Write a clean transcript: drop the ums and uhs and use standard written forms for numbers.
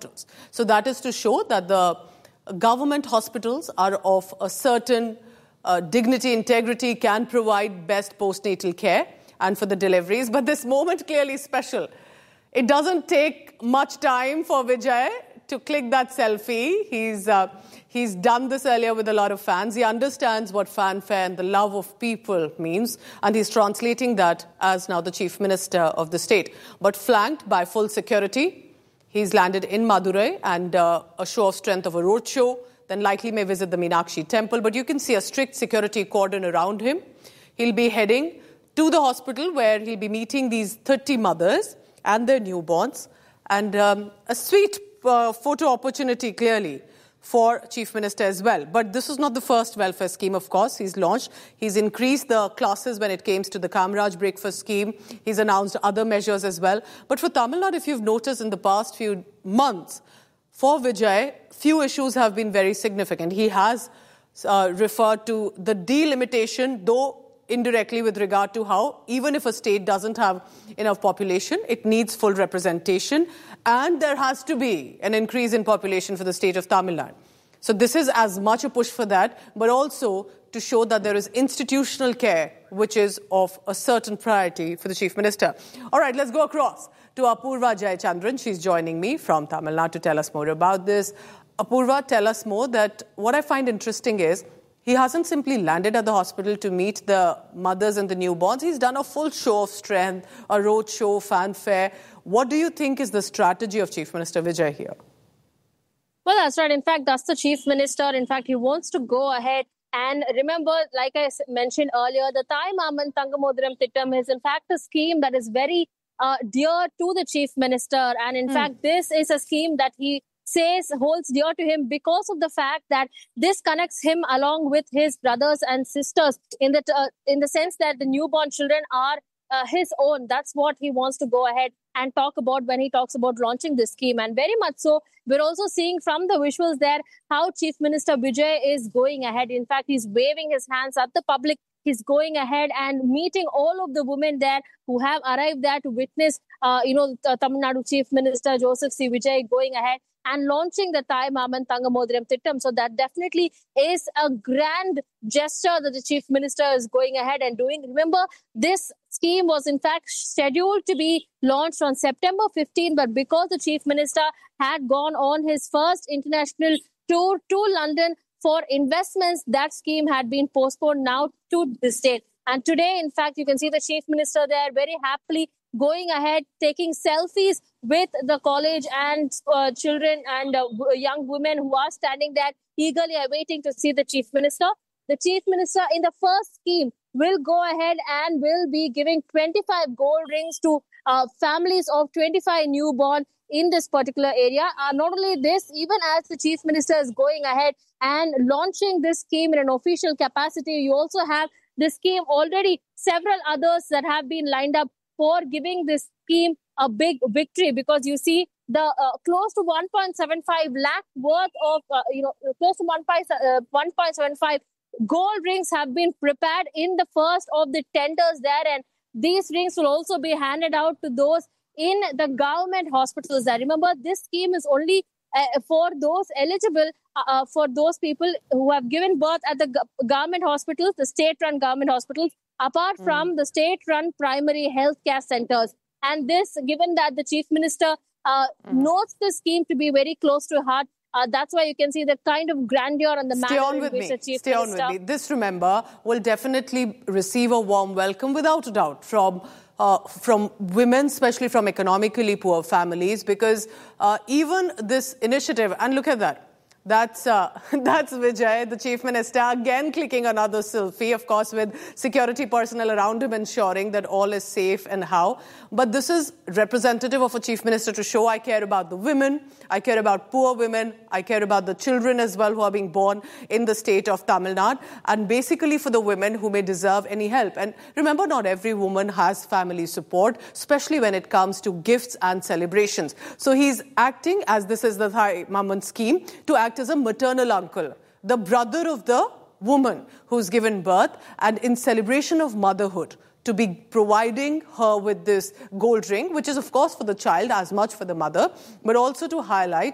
hospitals. So that is to show that the government hospitals are of a certain dignity, integrity, can provide best postnatal care and for the deliveries. But this moment clearly special. It doesn't take much time for Vijay to click that selfie. He's done this earlier with a lot of fans. He understands what fanfare and the love of people means, and he's translating that as now the Chief Minister of the state. But flanked by full security, he's landed in Madurai and a show of strength of a roadshow, then likely may visit the Meenakshi temple. But you can see a strict security cordon around him. He'll be heading to the hospital where he'll be meeting these 30 mothers and their newborns. And a sweet photo opportunity, clearly, for Chief Minister as well. But this is not the first welfare scheme, of course, he's launched. He's increased the classes when it came to the Kamraj breakfast scheme. He's announced other measures as well. But for Tamil Nadu, if you've noticed in the past few months, for Vijay, few issues have been very significant. He has referred to the delimitation, though indirectly with regard to how, even if a state doesn't have enough population, it needs full representation, and there has to be an increase in population for the state of Tamil Nadu. So this is as much a push for that, but also to show that there is institutional care, which is of a certain priority for the Chief Minister. All right, let's go across to Apurva Jayachandran. She's joining me from Tamil Nadu to tell us more about this. Apurva, tell us more. That what I find interesting is he hasn't simply landed at the hospital to meet the mothers and the newborns. He's done a full show of strength, a road show, fanfare. What do you think is the strategy of Chief Minister Vijay here? Well, that's right. In fact, that's the Chief Minister. In fact, he wants to go ahead and remember, like I mentioned earlier, the Thai Maman Thangamodiram Thittam is in fact a scheme that is very dear to the Chief Minister. And in fact, this is a scheme that he says holds dear to him because of the fact that this connects him along with his brothers and sisters in the sense that the newborn children are his own. That's what he wants to go ahead and talk about when he talks about launching this scheme. And very much so, we're also seeing from the visuals there how Chief Minister Vijay is going ahead. In fact, he's waving his hands at the public. He's going ahead and meeting all of the women there who have arrived there to witness, Tamil Nadu Chief Minister Joseph C. Vijay going ahead and launching the Thai Maman Thangamodiram Thittam. So that definitely is a grand gesture that the Chief Minister is going ahead and doing. Remember, this scheme was in fact scheduled to be launched on September 15, but because the Chief Minister had gone on his first international tour to London for investments, that scheme had been postponed now to this date. And today, in fact, you can see the Chief Minister there very happily going ahead, taking selfies with the college and children and young women who are standing there eagerly awaiting to see the Chief Minister. The Chief Minister in the first scheme will go ahead and will be giving 25 gold rings to families of 25 newborn in this particular area. Not only this, even as the Chief Minister is going ahead and launching this scheme in an official capacity, you also have this scheme already several others that have been lined up for giving this scheme a big victory, because you see the close to 1.75 lakh worth of, close to 1.75 gold rings have been prepared in the first of the tenders there. And these rings will also be handed out to those in the government hospitals there. Remember, this scheme is only for those eligible, for those people who have given birth at the government hospitals, the state-run government hospitals, apart from the state-run primary health care centers. And this, given that the Chief Minister notes the scheme to be very close to heart, that's why you can see the kind of grandeur and the manner in which the Chief Minister... Stay on with me. This, remember, will definitely receive a warm welcome, without a doubt, from women, especially from economically poor families, because even this initiative, and look at that, that's Vijay, the Chief Minister, again clicking another selfie, of course, with security personnel around him ensuring that all is safe and how. But this is representative of a Chief Minister to show I care about the women, I care about poor women, I care about the children as well who are being born in the state of Tamil Nadu, and basically for the women who may deserve any help. And remember, not every woman has family support, especially when it comes to gifts and celebrations. So he's acting, as this is the Thai Maman scheme, to act as a maternal uncle, the brother of the woman who's given birth, and in celebration of motherhood, to be providing her with this gold ring, which is, of course, for the child as much for the mother, but also to highlight